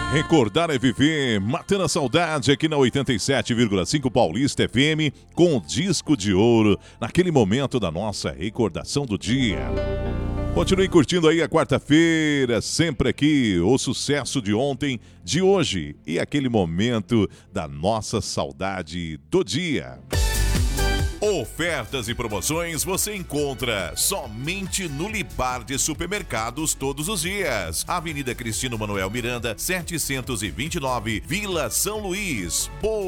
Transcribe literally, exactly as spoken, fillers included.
Recordar é viver, matando a saudade aqui na oitenta e sete vírgula cinco Paulista F M, com o disco de ouro, naquele momento da nossa recordação do dia. Continue curtindo aí a quarta-feira, sempre aqui, o sucesso de ontem, de hoje e aquele momento da nossa saudade do dia. Ofertas e promoções você encontra somente no Libar de Supermercados todos os dias. Avenida Cristino Manuel Miranda, setecentos e vinte e nove, Vila São Luís. Boa